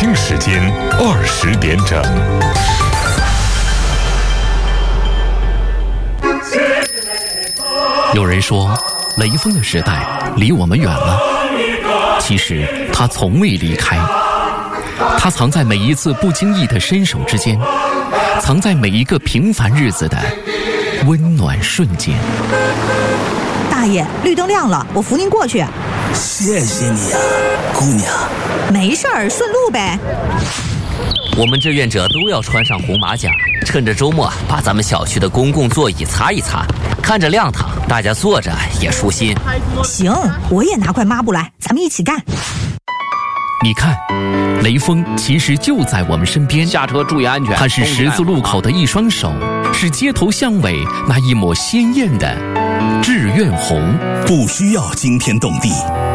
京时间20点整。 有人说，雷锋的时代离我们远了，其实他从未离开。他藏在每一次不经意的伸手之间，藏在每一个平凡日子的温暖瞬间。 大爷，绿灯亮了，我扶您过去。 谢谢你啊，姑娘。 没事儿，顺路呗。 我们志愿者都要穿上红马甲，趁着周末把咱们小区的公共座椅擦一擦，看着亮堂，大家坐着也舒心。 行，我也拿块抹布来，咱们一起干。 你看，雷锋其实就在我们身边。 下车注意安全。 他是十字路口的一双手，是街头巷尾那一抹鲜艳的志愿红。 不需要惊天动地，